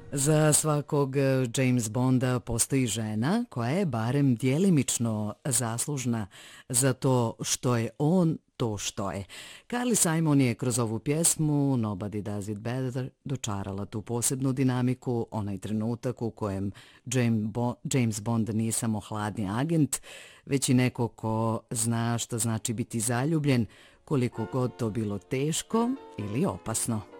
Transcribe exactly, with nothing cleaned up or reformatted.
Za svakog James Bonda postoji žena koja je barem djelimično zaslužna za to što je on to što je. Carly Simon je kroz ovu pjesmu Nobody Does It Better dočarala tu posebnu dinamiku, onaj trenutak u kojem James Bond nije samo hladni agent, već i neko ko zna što znači biti zaljubljen, koliko god to bilo teško ili opasno.